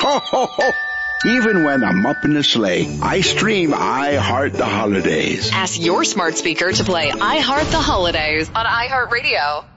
Ho, ho, ho. Even when I'm up in the sleigh, I stream I Heart the Holidays. Ask your smart speaker to play I Heart the Holidays on iHeartRadio.